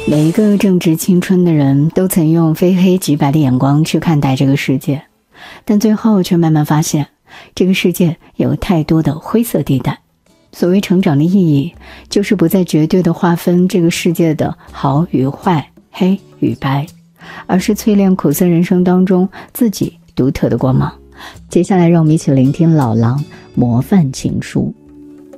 每一个正值青春的人都曾用非黑即白的眼光去看待这个世界，但最后却慢慢发现，这个世界有太多的灰色地带。所谓成长的意义，就是不再绝对的划分这个世界的好与坏、黑与白，而是淬炼苦涩人生当中自己独特的光芒。接下来让我们一起聆听老狼模范情书。